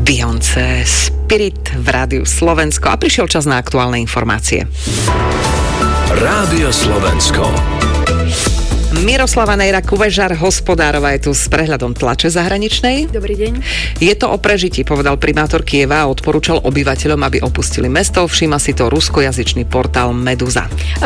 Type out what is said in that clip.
Beyoncé, Spirit v Rádiu Slovensko a prišiel čas na aktuálne informácie. Rádio Slovensko. Miroslava Nejra Kuvežar, hospodárova, je tu s prehľadom tlače zahraničnej. Dobrý deň. Je to o prežití, povedal primátor Kieva a odporúčal obyvateľom, aby opustili mesto. Všíma si to ruskojazyčný portál Meduza.